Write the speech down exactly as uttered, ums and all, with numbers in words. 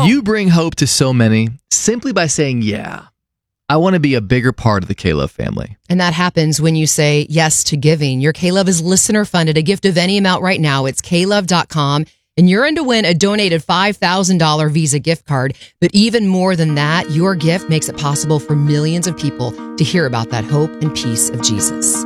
You bring hope to so many simply by saying, yeah, I want to be a bigger part of the K-Love family. And that happens when you say yes to giving. Your K-Love is listener funded. A gift of any amount right now. It's K love dot com. And you're in to win a donated five thousand dollars Visa gift card. But even more than that, your gift makes it possible for millions of people to hear about that hope and peace of Jesus.